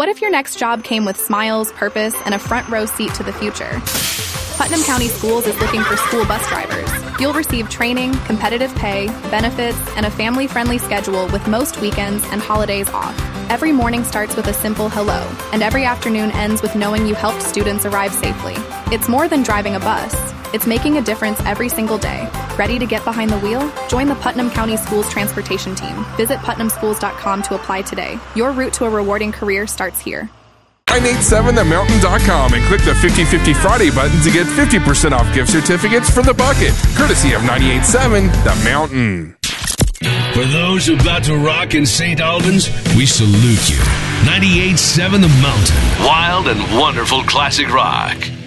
What if your next job came with smiles, purpose, and a front row seat to the future? Putnam County Schools is looking for school bus drivers. You'll receive training, competitive pay, benefits, and a family-friendly schedule with most weekends and holidays off. Every morning starts with a simple hello, and every afternoon ends with knowing you helped students arrive safely. It's more than driving a bus. It's making a difference every single day. Ready to get behind the wheel? Join the Putnam County Schools transportation team. Visit putnamschools.com to apply today. Your route to a rewarding career starts here. 987themountain.com and click the 50/50 Friday button to get 50% off gift certificates for The Bucket, courtesy of 98.7 The Mountain. For those about to rock in St. Albans, we salute you. 98.7 The Mountain. Wild and wonderful classic rock.